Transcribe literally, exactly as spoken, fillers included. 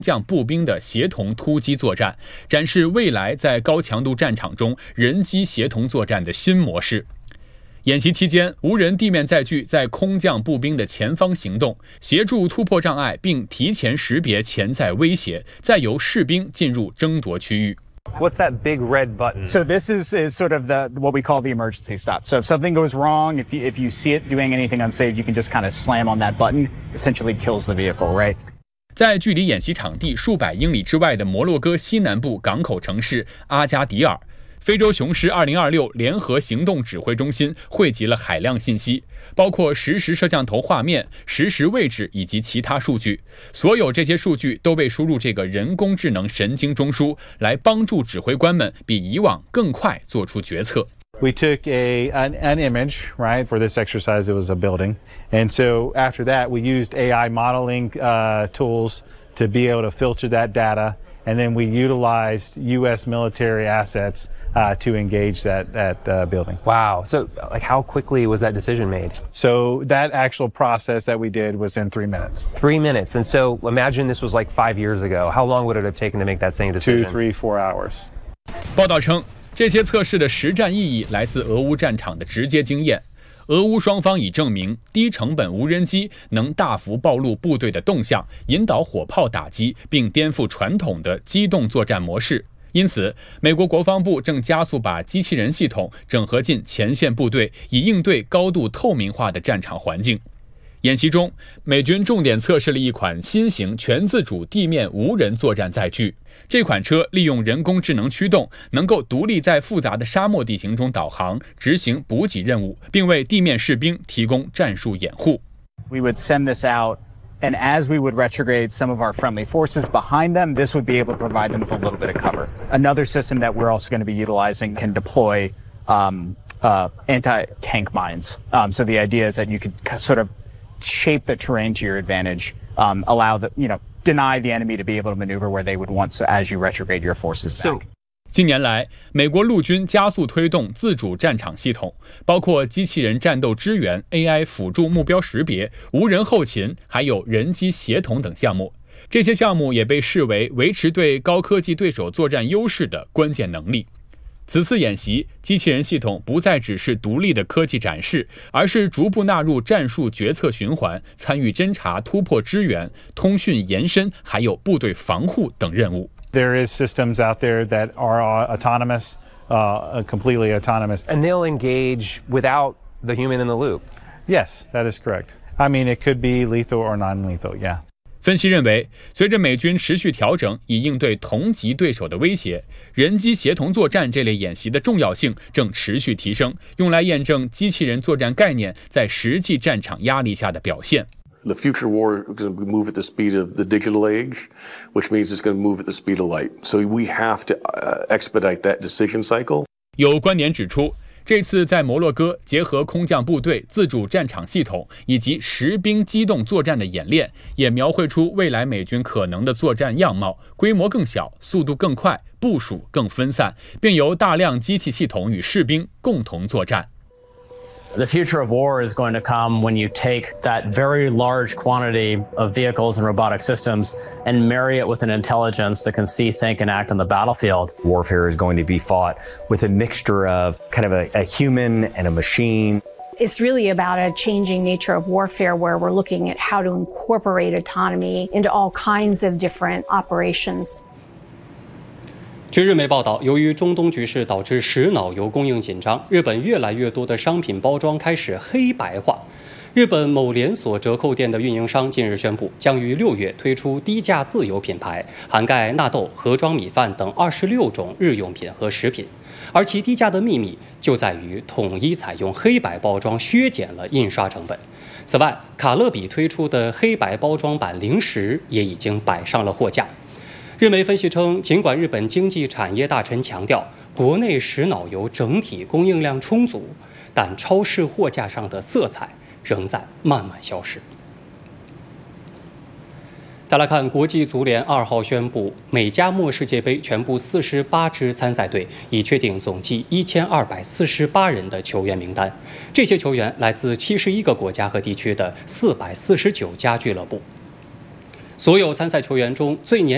将步兵的协同突击作战，展示未来在高强度战场中人机协同作战的新模式。演习期间，无人地面载具在空降步兵的前方行动，协助突破障碍，并提前识别潜在威胁，再由士兵进入争夺区域。 What's that big red button? So this is, is sort of the what we call the emergency stop. So if something goes wrong, if you, if you see it doing anything unsafe, you can just kind of slam on that button, essentially kills the vehicle, right? 在距离演习场地数百英里之外的摩洛哥西南部港口城市阿加迪尔，非洲雄狮二零二六联合行动指挥中心汇集了海量信息，包括实时摄像头画面、实时位置以及其他数据。所有这些数据都被输入这个人工智能神经中枢，来帮助指挥官们比以往更快做出决策。 We took a an, an image, right? For this exercise, it was a building, and so after that, we used A I modeling uh, tools to be able to filter that data, and then we utilized U S military assets uh, to engage that that uh, building. Wow. So, like, how quickly was that decision made? So that actual process that we did was in three minutes. Three minutes. And so, imagine this was like five years ago. How long would it have taken to make that same decision? Two, three, four hours. 报道称，这些测试的实战意义来自俄乌战场的直接经验。俄乌双方已证明，低成本无人机能大幅暴露部队的动向，引导火炮打击，并颠覆传统的机动作战模式。因此，美国国防部正加速把机器人系统整合进前线部队，以应对高度透明化的战场环境。演习中，美军重点测试了一款新型全自主地面无人作战载具。这款车利用人工智能驱动，能够独立在复杂的沙漠地形中导航，执行补给任务，并为地面士兵提供战术掩护。 We would send this out, and as we would retrograde some of our friendly forces behind them, this would be able to provide them with a little bit of cover. Another system that we're also going to be utilizing can deploy um, uh, anti-tank mines. Um, so the idea is that you could sort of shape the terrain to your advantage, um, allow the, you know, deny the enemy to be able to maneuver where they would want, so as you retrograde your forces back. So, 近年来，美国陆军加速推动自主战场系统，包括机器人战斗支援、A I 辅助目标识别、无人后勤，还有人机协同等项目。这些项目也被视为维持对高科技对手作战优势的关键能力。此次演习，机器人系统不再只是独立的科技展示，而是逐步纳入战术决策循环，参与侦察、突破支援、通讯延伸，还有部队防护等任务。 There is systems out there that are autonomous, uh, completely autonomous. And they'll engage without the human in the loop. Yes, that is correct. I mean, it could be lethal or non-lethal, yeah. 分析认为，随着美军持续调整以应对同级对手的威胁，人机协同作战这类演习的重要性正持续提升，用来验证机器人作战概念在实际战场压力下的表现。 The future war is going to move at the speed of the digital age, which means it's going to move at the speed of light. So we have to uh, expedite that decision cycle. 有观点指出，这次在摩洛哥结合空降部队、自主战场系统以及实兵机动作战的演练，也描绘出未来美军可能的作战样貌：规模更小，速度更快，部署更分散，并由大量机器系统与士兵共同作战。 The future of war is going to come when you take that very large quantity of vehicles and robotic systems and marry it with an intelligence that can see, think, and act on the battlefield. Warfare is going to be fought with a mixture of kind of a, a human and a machine. It's really about a changing nature of warfare where we're looking at how to incorporate autonomy into all kinds of different operations. 据日媒报道，由于中东局势导致石脑油供应紧张，日本越来越多的商品包装开始黑白化。日本某连锁折扣店的运营商近日宣布，将于六月推出低价自有品牌，涵盖纳豆、盒装米饭等二十六种日用品和食品。而其低价的秘密就在于统一采用黑白包装，削减了印刷成本。此外，卡乐比推出的黑白包装版零食也已经摆上了货架。日媒分析称，尽管日本经济产业大臣强调国内石脑油整体供应量充足，但超市货架上的色彩仍在慢慢消失。再来看国际足联二号宣布，美加墨世界杯全部四十八支参赛队已确定总计一千二百四十八人的球员名单，这些球员来自七十一个国家和地区的四百四十九家俱乐部。所有参赛球员中最年